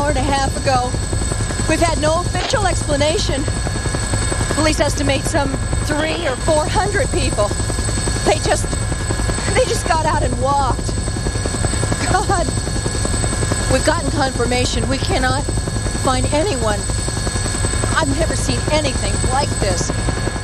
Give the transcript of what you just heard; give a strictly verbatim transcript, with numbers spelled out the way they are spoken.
and a half ago. We've had no official explanation. Police estimate some three or four hundred people. They just, they just got out and walked. God, we've gotten confirmation. We cannot find anyone. I've never seen anything like this.